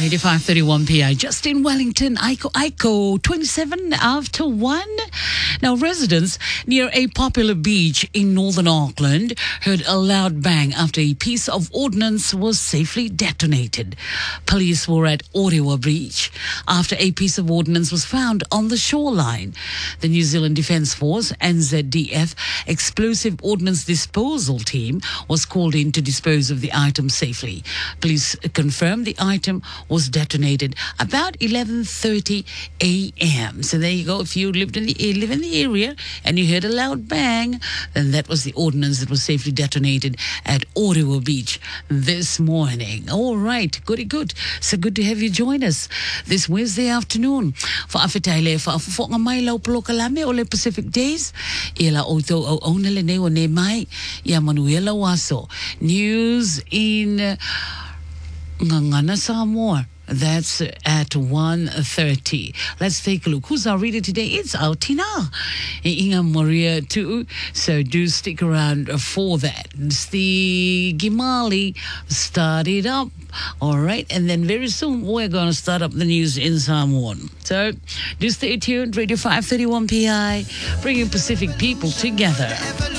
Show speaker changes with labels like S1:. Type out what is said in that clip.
S1: Radio 531 PI, just in Wellington, Aiko, 27 after 1. Now, residents near a popular beach in northern Auckland heard a loud bang after a piece of ordnance was safely detonated. Police were at Orewa Beach after a piece of ordnance was found on the shoreline. The New Zealand Defence Force, NZDF, Explosive Ordnance Disposal Team was called in to dispose of the item safely. Police confirmed the item was detonated about 11:30 a.m. So there you go. If you live in the area and you heard a loud bang, then that was the ordnance that was safely detonated at Orewa Beach this morning. All right, good. So good to have you join us this Wednesday afternoon. For afetaile for ngamai lau polokalame o le Pacific Days, ila oto o onele ne o ne mai ya Manuela Waso. News in Ngangana Samoa. That's at 1:30. Let's take a look. Who's our reader today? It's our Tina Inga Maria too. So do stick around for that. It's the Gimali started up. All right. And then very soon we're going to start up the news in Samoan. So do stay tuned. Radio 531 PI, bringing Pacific people together.